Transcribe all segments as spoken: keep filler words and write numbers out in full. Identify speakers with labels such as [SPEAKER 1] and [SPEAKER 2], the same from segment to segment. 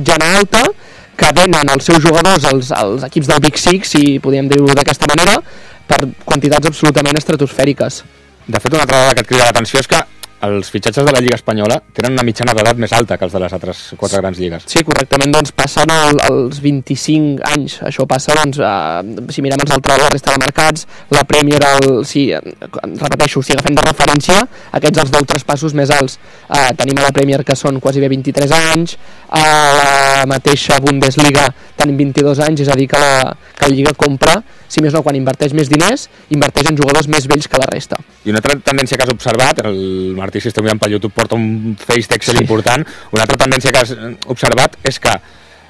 [SPEAKER 1] mitjana alta, que venen els seus jugadors als, als equips del Big Six, si podríem dir-ho d'aquesta manera, per quantitats absolutament estratosfèriques.
[SPEAKER 2] De fet, una altra dada que et crida l'atenció és que els fitxatges de la Lliga Espanyola tenen una mitjana d'edat més alta que els de les altres quatre grans lligues.
[SPEAKER 1] Sí, correctament, doncs passen el, els vint-i-cinc anys. Això passa, doncs, eh, si mirem els altres, la resta de mercats, la Premier, el, sí, repeteixo, si agafem de referència, aquests els deu traspassos més alts. Eh, tenim a la Premier que són quasi bé vint-i-tres anys, a la mateixa Bundesliga tenim vint-i-dos anys, és a dir, que la, que la Lliga compra, si més no, quan inverteix més diners, inverteix en jugadors més vells que la resta.
[SPEAKER 2] I una altra tendència que has observat, el Martí, si esteu mirant pel YouTube, porta un face d'Excel sí. important, una altra tendència que has observat és que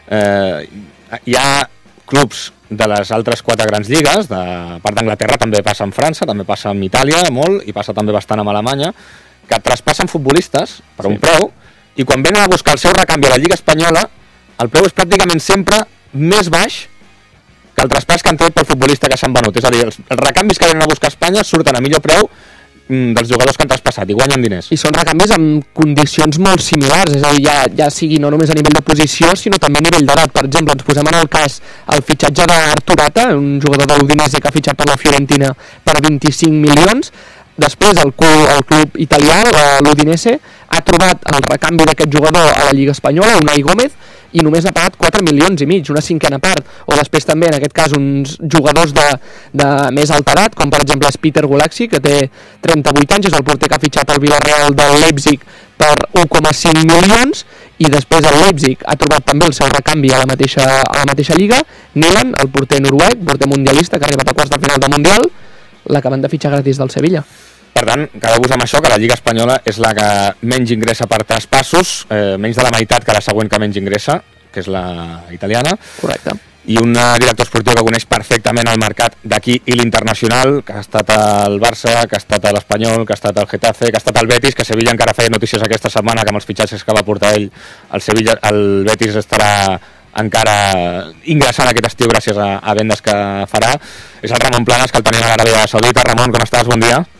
[SPEAKER 2] eh, hi ha clubs de les altres quatre grans lligues, de part d'Anglaterra, també passa en França, també passa en Itàlia, molt, i passa també bastant amb Alemanya, que traspassen futbolistes per un sí. preu, i quan venen a buscar el seu recanvi a la Lliga Espanyola, el preu és pràcticament sempre més baix que el traspàs que han tret pel futbolista que s'han venut. És a dir, els, els recanvis que venen a buscar a Espanya surten a millor preu mm, dels jugadors que han traspassat i guanyen diners.
[SPEAKER 1] I són recanvis amb condicions molt similars, és a dir, ja, ja sigui no només a nivell de posició, sinó també a nivell d'edat. Per exemple, ens posem en el cas el fitxatge d'Arturata, un jugador de l'Udinese que ha fitxat per la Fiorentina per vint-i-cinc milions. Després el club, el club italià, l'Udinese, ha trobat el recanvi d'aquest jugador a la Lliga Espanyola, Unai Gómez, i només ha pagat quatre milions i mig, una cinquena part. O després també, en aquest cas, uns jugadors de, de més alta edat, com per exemple és Peter Gulaxi, que té trenta-vuit anys, és el porter que ha fitxat el Villarreal del Leipzig per un coma cinc milions, i després el Leipzig ha trobat també el seu recanvi a la mateixa, a la mateixa lliga. Milan, el porter noruec, porter mundialista, que ha arribat a quarts de final del Mundial, l'acaben de fitxar gratis del Sevilla.
[SPEAKER 2] Per tant, quedeu-vos amb això, que la Lliga Espanyola és la que menys ingressa per traspassos, eh, menys de la meitat que la següent que menys ingressa, que és la italiana.
[SPEAKER 1] Correcte.
[SPEAKER 2] I un director esportiu que coneix perfectament el mercat d'aquí i l'internacional, que ha estat al Barça, que ha estat a l'Espanyol, que ha estat al Getafe, que ha estat al Betis, que Sevilla encara feia notícies aquesta setmana, que amb els fitxatges que va portar ell, el, Sevilla, el Betis estarà encara ingressant aquest estiu gràcies a, a vendes que farà. És el Ramon Planes, que el tenim a l'Aràbia Saudita. Ramon, com estàs? Bon dia.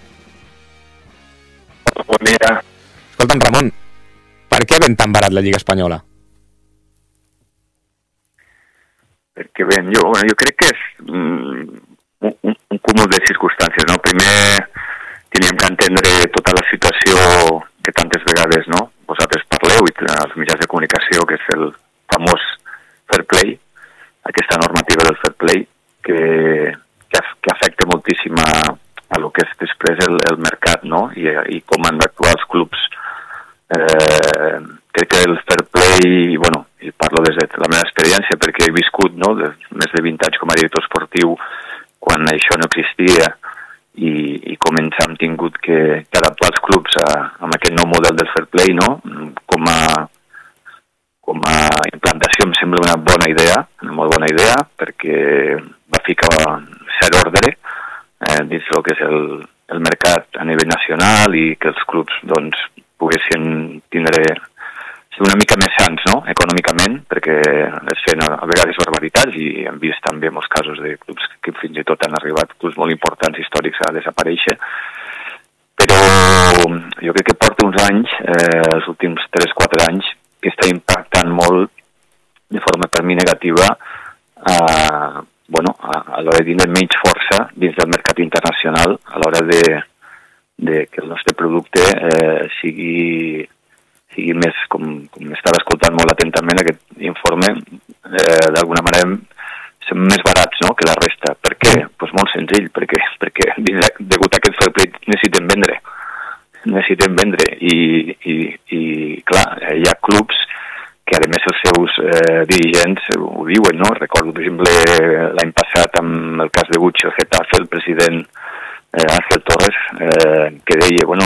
[SPEAKER 3] Bon dia.
[SPEAKER 2] Escolta'm, Ramon, per què ven tan barat la Lliga Espanyola?
[SPEAKER 3] Perquè ven, jo, jo crec que és un, un, un cúmul de circumstàncies, no? Primer, teníem que entendre tota la situació que tantes vegades, no? Vosaltres parleu, i els mitjans de comunicació, que és el famós fair play, aquesta normativa del fair play, que, que, que afecta moltíssim a a lo que és després el, el mercat, no? I, i com han d'actuar els clubs. Eh, crec que el fair play, bueno, i parlo des de la meva experiència, perquè he viscut, no?, de, més de vint anys com a director esportiu, quan això no existia, i, i com ens hem tingut que, que adaptar els clubs a, a aquest nou model del fair play, no? Com a, com a implantació em sembla una bona idea, una molt bona idea, perquè va ficar cert ordre Eh, dins el que és el, el mercat a nivell nacional i que els clubs doncs, poguessin tindre ser una mica més sants, no?, econòmicament, perquè es feien a, a vegades barbaritats i hem vist també molts casos de clubs que fins i tot han arribat, clubs molt importants històrics, a desaparèixer. Però jo crec que porta uns anys, eh, els últims tres o quatre anys, que està impactant molt de forma per mi negativa a eh, bueno, a, a l'hora de tindre menys força dins del mercat internacional, a l'hora de, de que el nostre producte eh, sigui, sigui més, com, com estava escoltant molt atentament aquest informe, eh, d'alguna manera som més barats, no?, que la resta. Per què? Pues molt senzill, perquè, perquè degut a aquest fair play necessitem vendre. Necessitem vendre i, i, i clar, hi ha clubs que a més els seus eh, dirigents ho diuen, no? Recordo, per exemple, l'any passat amb el cas de Gucci, el Getafe, el president eh, Ángel Torres, eh, que deia, bueno,